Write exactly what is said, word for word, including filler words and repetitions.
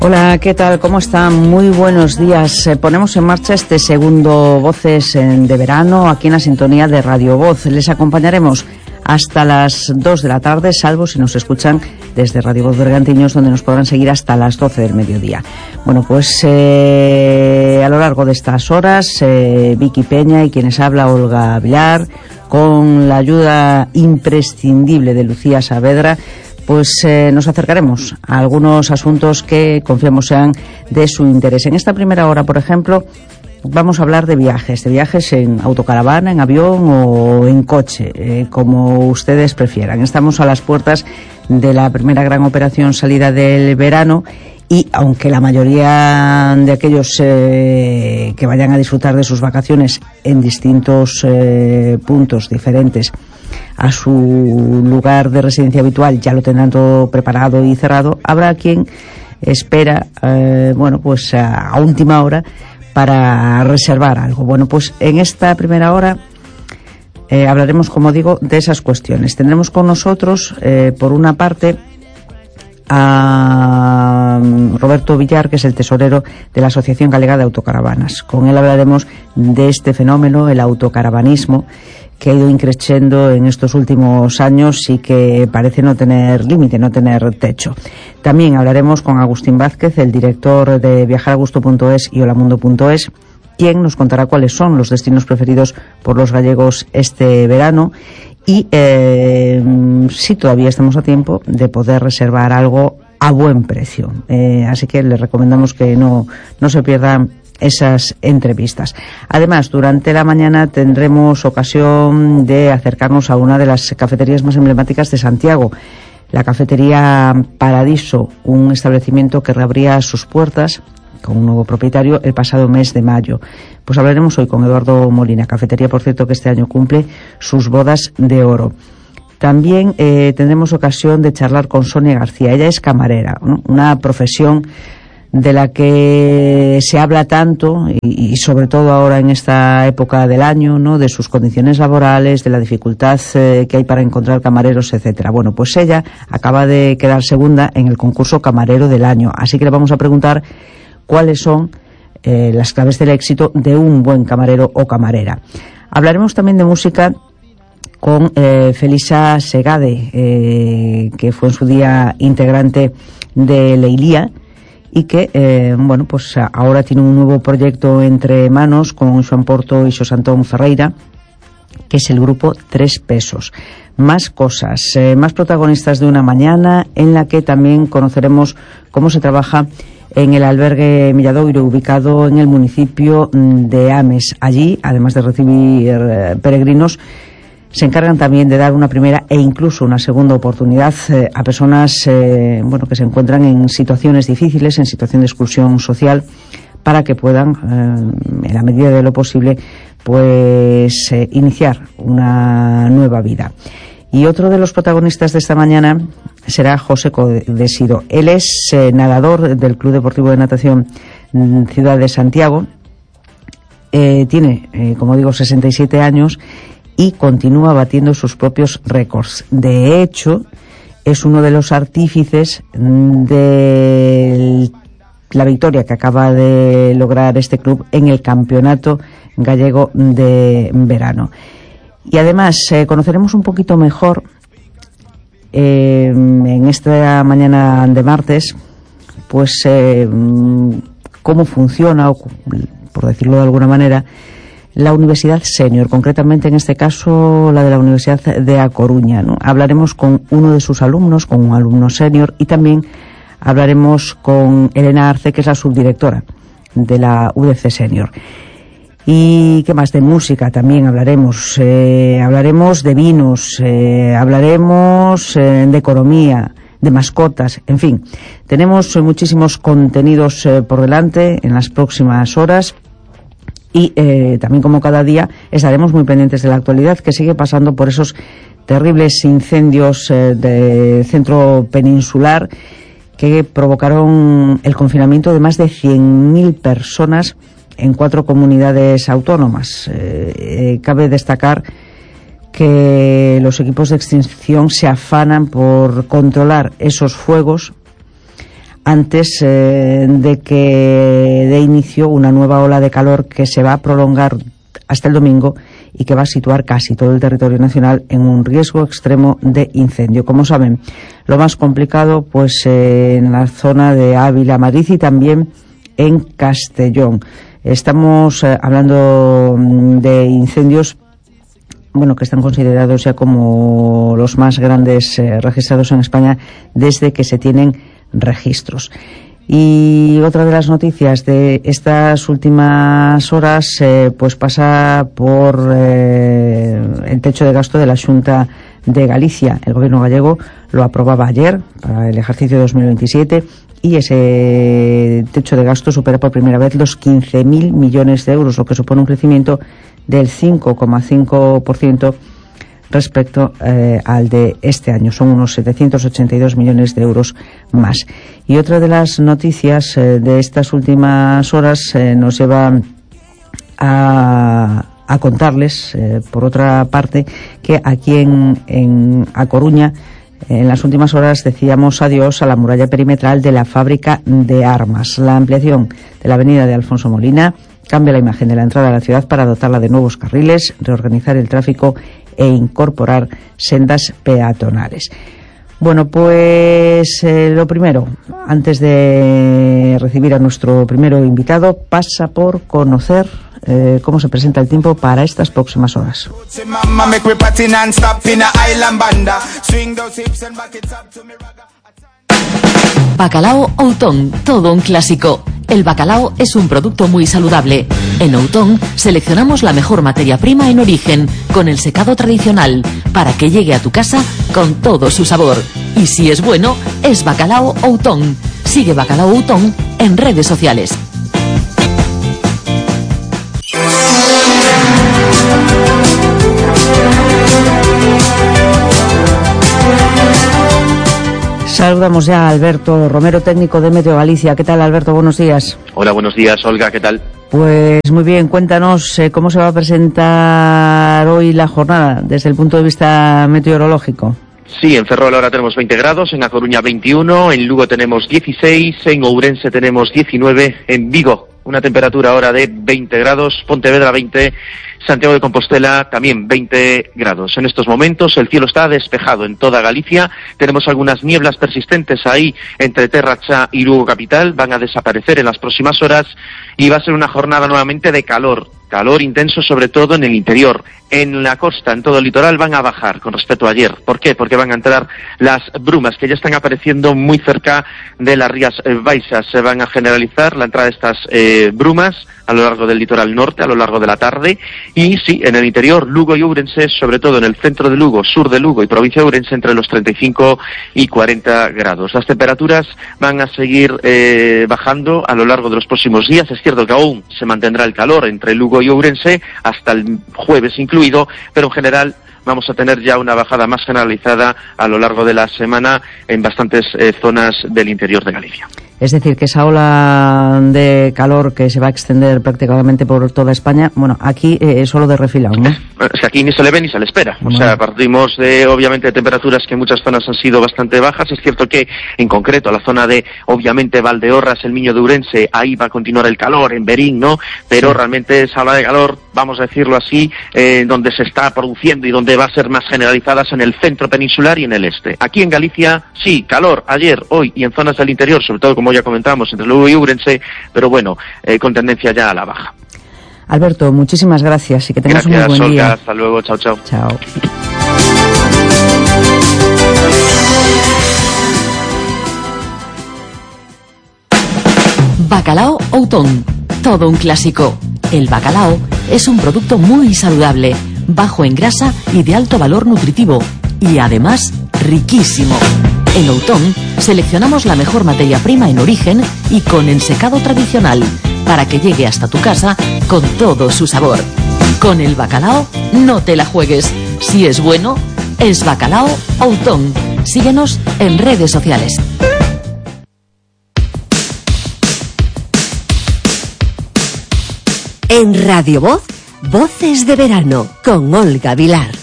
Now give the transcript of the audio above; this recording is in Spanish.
Hola, ¿qué tal? ¿Cómo están? Muy buenos días. Eh, ponemos en marcha este segundo Voces de Verano aquí en la sintonía de Radio Voz. Les acompañaremos hasta las dos de la tarde, salvo si nos escuchan desde Radio Voz Bergantiños, donde nos podrán seguir hasta las doce del mediodía. Bueno, pues eh, a lo largo de estas horas, eh, Vicky Peña y quienes habla, Olga Villar, con la ayuda imprescindible de Lucía Saavedra, pues eh, nos acercaremos a algunos asuntos que confiamos sean de su interés. En esta primera hora, por ejemplo, vamos a hablar de viajes, de viajes en autocaravana, en avión o en coche, eh, como ustedes prefieran. Estamos a las puertas de la primera gran operación salida del verano y aunque la mayoría de aquellos eh, que vayan a disfrutar de sus vacaciones en distintos eh, puntos diferentes a su lugar de residencia habitual ya lo tendrán todo preparado y cerrado, habrá quien espera, eh, bueno, pues a, a última hora para reservar algo. Bueno, pues en esta primera hora eh, hablaremos, como digo, de esas cuestiones. Tendremos con nosotros, eh, por una parte, a Roberto Villar, que es el tesorero de la Asociación Galega de Autocaravanas. Con él hablaremos de este fenómeno, el autocaravanismo, que ha ido increciendo en estos últimos años y que parece no tener límite, no tener techo. También hablaremos con Agustín Vázquez, el director de viajaragusto punto es y holamundo punto es, quien nos contará cuáles son los destinos preferidos por los gallegos este verano y eh, si todavía estamos a tiempo de poder reservar algo a buen precio. Eh, así que les recomendamos que no, no se pierdan esas entrevistas. Además, durante la mañana tendremos ocasión de acercarnos a una de las cafeterías más emblemáticas de Santiago, la cafetería Paradiso, un establecimiento que reabría sus puertas con un nuevo propietario el pasado mes de mayo. Pues hablaremos hoy con Eduardo Molina, cafetería, por cierto, que este año cumple sus bodas de oro. También eh, tendremos ocasión de charlar con Sonia García. Ella es camarera, ¿no? Una profesión de la que se habla tanto y, y sobre todo ahora en esta época del año, ¿no? De sus condiciones laborales, de la dificultad eh, que hay para encontrar camareros, etcétera. Bueno, pues ella acaba de quedar segunda en el concurso Camarero del Año, así que le vamos a preguntar cuáles son eh, las claves del éxito de un buen camarero o camarera. Hablaremos también de música con eh, Felisa Segade, eh, que fue en su día integrante de Leilía y que, eh, bueno, pues ahora tiene un nuevo proyecto entre manos con Joan Porto y Xosé Antón Ferreira, que es el grupo Tres Pesos. Más cosas, eh, más protagonistas de una mañana en la que también conoceremos cómo se trabaja en el albergue Milladoiro, ubicado en el municipio de Ames. Allí, además de recibir eh, peregrinos, se encargan también de dar una primera e incluso una segunda oportunidad eh, a personas eh, bueno, que se encuentran en situaciones difíciles, en situación de exclusión social, para que puedan, eh, en la medida de lo posible, pues eh, iniciar una nueva vida. Y otro de los protagonistas de esta mañana será José Codesido. Él es eh, nadador del Club Deportivo de Natación Ciudad de Santiago. Eh, tiene, eh, como digo, sesenta y siete años y continúa batiendo sus propios récords. De hecho, es uno de los artífices de la victoria que acaba de lograr este club en el Campeonato Gallego de Verano. Y además eh, conoceremos un poquito mejor eh, en esta mañana de martes, pues eh, cómo funciona, o, por decirlo de alguna manera, la Universidad Senior, concretamente en este caso la de la Universidad de A Coruña, ¿no? Hablaremos con uno de sus alumnos, con un alumno senior, y también hablaremos con Elena Arce, que es la subdirectora de la U D C Senior. Y qué más, de música también hablaremos, eh, hablaremos de vinos, eh, hablaremos eh, de economía, de mascotas, en fin, tenemos eh, muchísimos contenidos eh, por delante en las próximas horas. Y eh, también, como cada día, estaremos muy pendientes de la actualidad, que sigue pasando por esos terribles incendios eh, de centro peninsular que provocaron el confinamiento de más de cien mil personas en cuatro comunidades autónomas. Eh, eh, cabe destacar que los equipos de extinción se afanan por controlar esos fuegos antes eh, de que dé inicio una nueva ola de calor que se va a prolongar hasta el domingo y que va a situar casi todo el territorio nacional en un riesgo extremo de incendio. Como saben, lo más complicado pues eh, en la zona de Ávila, Madrid y también en Castellón. Estamos eh, hablando de incendios bueno, que están considerados ya como los más grandes eh, registrados en España desde que se tienen registros. Y otra de las noticias de estas últimas horas eh, pues pasa por eh, el techo de gasto de la Xunta de Galicia. El gobierno gallego lo aprobaba ayer para el ejercicio dos mil veintisiete y ese techo de gasto supera por primera vez los quince mil millones de euros, lo que supone un crecimiento del cinco coma cinco por ciento respecto eh, al de este año. Son unos setecientos ochenta y dos millones de euros más. Y otra de las noticias eh, de estas últimas horas eh, nos lleva a, a contarles, eh, por otra parte, que aquí en, en A Coruña, en las últimas horas decíamos adiós a la muralla perimetral de la fábrica de armas. La ampliación de la avenida de Alfonso Molina cambia la imagen de la entrada a la ciudad para dotarla de nuevos carriles, reorganizar el tráfico e incorporar sendas peatonales. Bueno, pues eh, lo primero, antes de recibir a nuestro primero invitado, pasa por conocer eh, cómo se presenta el tiempo para estas próximas horas. Bacalao Outón, todo un clásico. El bacalao es un producto muy saludable. En Outón seleccionamos la mejor materia prima en origen, con el secado tradicional, para que llegue a tu casa con todo su sabor. Y si es bueno, es Bacalao Outón. Sigue Bacalao Outón en redes sociales. Saludamos ya a Alberto Romero, técnico de Meteo Galicia. ¿Qué tal, Alberto? Buenos días. Hola, buenos días, Olga. ¿Qué tal? Pues muy bien, cuéntanos eh, cómo se va a presentar hoy la jornada desde el punto de vista meteorológico. Sí, en Ferrol ahora tenemos veinte grados, en A Coruña veintiuno, en Lugo tenemos dieciséis, en Ourense tenemos diecinueve, en Vigo una temperatura ahora de veinte grados, Pontevedra veinte, Santiago de Compostela también veinte grados. En estos momentos el cielo está despejado en toda Galicia, tenemos algunas nieblas persistentes ahí entre Terracha y Lugo capital, van a desaparecer en las próximas horas y va a ser una jornada nuevamente de calor. Calor intenso sobre todo en el interior. En la costa, en todo el litoral, van a bajar con respecto a ayer. ¿Por qué? Porque van a entrar las brumas que ya están apareciendo muy cerca de las Rías Baixas. Se van a generalizar la entrada de estas eh, brumas a lo largo del litoral norte, a lo largo de la tarde. Y sí, en el interior, Lugo y Ourense, sobre todo en el centro de Lugo, sur de Lugo y provincia de Ourense, entre los treinta y cinco y cuarenta grados. Las temperaturas van a seguir eh, bajando a lo largo de los próximos días. Es cierto que aún se mantendrá el calor entre Lugo y Ourense hasta el jueves incluido, pero en general vamos a tener ya una bajada más generalizada a lo largo de la semana en bastantes eh, zonas del interior de Galicia. Es decir, que esa ola de calor que se va a extender prácticamente por toda España, bueno, aquí eh, solo de refilón, ¿no? Es que aquí ni se le ve ni se le espera. Bueno. O sea, partimos de, obviamente, de temperaturas que en muchas zonas han sido bastante bajas. Es cierto que, en concreto, la zona de, obviamente, Valdeorras, el Miño de Ourense, ahí va a continuar el calor, en Berín, ¿no? Pero sí, realmente esa ola de calor, vamos a decirlo así, eh, donde se está produciendo y donde va a ser más generalizadas en el centro peninsular y en el este. Aquí en Galicia, sí, calor, ayer, hoy y en zonas del interior, sobre todo, como ya comentamos, entre Lugo y Ourense, pero bueno, eh, con tendencia ya a la baja. Alberto, muchísimas gracias y que tengas gracias, un muy buen Olga, día. Hasta luego, chao, chao. Chao. Bacalao Outón, todo un clásico. El bacalao es un producto muy saludable, bajo en grasa y de alto valor nutritivo, y además riquísimo. En Outón seleccionamos la mejor materia prima en origen y con ensecado tradicional, para que llegue hasta tu casa con todo su sabor. Con el bacalao no te la juegues. Si es bueno, es Bacalao Outón. Síguenos en redes sociales. En Radio Voz, Voces de Verano, con Olga Vilar.